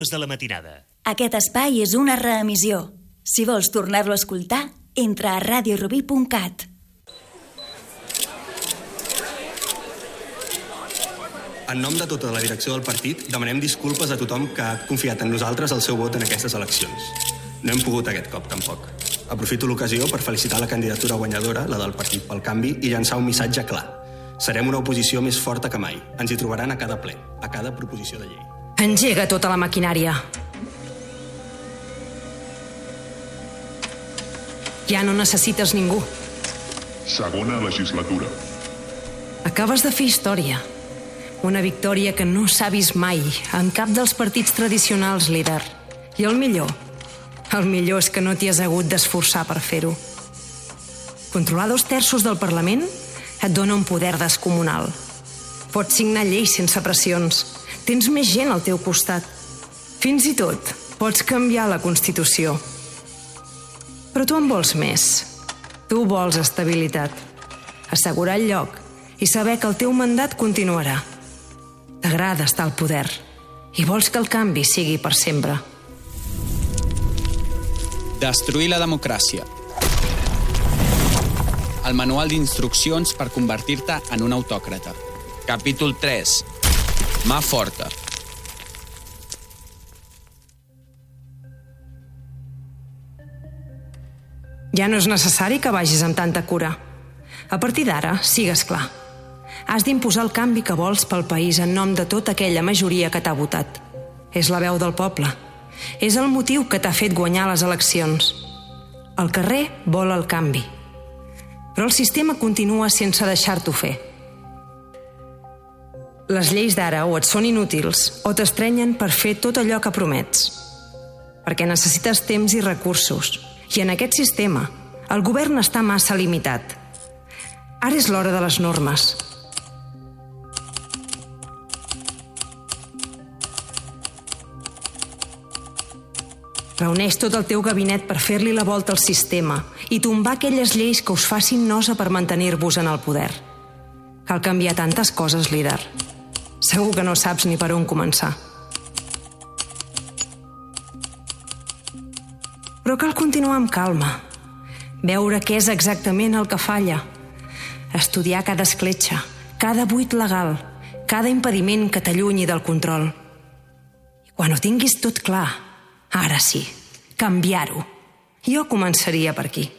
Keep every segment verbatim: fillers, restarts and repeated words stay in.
de la matinada. Aquest espai és una reemissió. Si vols tornar-lo a escoltar, entra a radio rubí punt cat. En nom de tota la direcció del partit, demanem disculpes a tothom que ha confiat en nosaltres el seu vot en aquestes eleccions. No hem pogut aquest cop, tampoc. Aprofito l'ocasió per felicitar la candidatura guanyadora, la del Partit pel Canvi, i llançar un missatge clar. Serem una oposició més forta que mai. Ens hi trobaran a cada ple, a cada proposició de llei. Engega tota la maquinària. Ja no necessites ningú. Segona legislatura. Acabes de fer història. Una victòria que no s'ha vist mai en cap dels partits tradicionals, líder. I el millor, el millor és que no t'hi has hagut d'esforçar per fer-ho. Controlar dos terços del Parlament et dona un poder descomunal. Pots signar lleis sense pressions. Tens més gent al teu costat. Fins i tot pots canviar la Constitució. Però tu en vols més. Tu vols estabilitat. Assegurar el lloc i saber que el teu mandat continuarà. T'agrada estar al poder i vols que el canvi sigui per sempre. Destruir la democràcia. El manual d'instruccions per convertir-te en un autòcrata. Capítol tres. Mà forta. Ja no és necessari que vagis amb tanta cura. A partir d'ara, sigues clar. Has d'imposar el canvi que vols pel país en nom de tota aquella majoria que t'ha votat. És la veu del poble. És el motiu que t'ha fet guanyar les eleccions. El carrer vol el canvi. Però el sistema continua sense deixar-t'ho fer. Les lleis d'ara o et són inútils o t'estrenyen per fer tot allò que promets. Perquè necessites temps i recursos. I en aquest sistema, el govern està massa limitat. Ara és l'hora de les normes. Reuneix tot el teu gabinet per fer-li la volta al sistema i tombar aquelles lleis que us facin nosa per mantenir-vos en el poder. Cal canviar tantes coses, líder. Segur que no saps ni per on començar. Però cal continuar amb calma. Veure què és exactament el que falla. Estudiar cada escletxa, cada buit legal, cada impediment que t'allunyi del control. I quan ho tinguis tot clar, ara sí, canviar-ho. Jo començaria per aquí.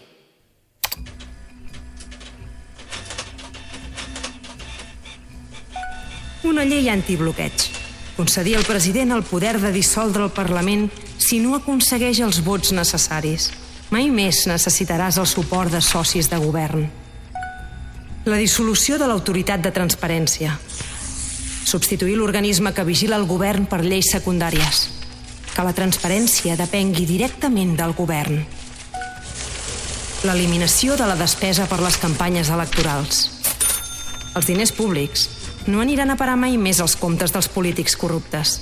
Una llei antibloqueig. Concedir al president el poder de dissoldre el Parlament si no aconsegueix els vots necessaris. Mai més necessitaràs el suport de socis de govern. La dissolució de l'autoritat de transparència. Substituir l'organisme que vigila el govern per lleis secundàries. Que la transparència depengui directament del govern. L'eliminació de la despesa per les campanyes electorals. Els diners públics no aniran a parar mai més als comptes dels polítics corruptes.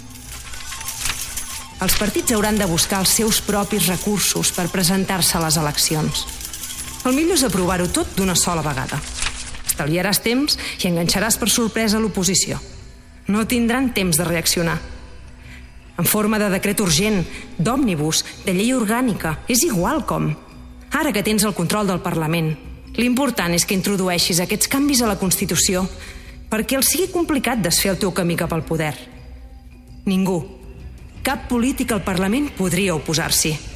Els partits hauran de buscar els seus propis recursos per presentar-se a les eleccions. El millor és aprovar-ho tot d'una sola vegada. Estalviaràs temps i enganxaràs per sorpresa l'oposició. No tindran temps de reaccionar. En forma de decret urgent, d'òmnibus, de llei orgànica, és igual com. Ara que tens el control del Parlament, l'important és que introdueixis aquests canvis a la Constitució perquè els sigui complicat desfer el teu camí cap al poder. Ningú, cap polític al Parlament podria oposar-s'hi.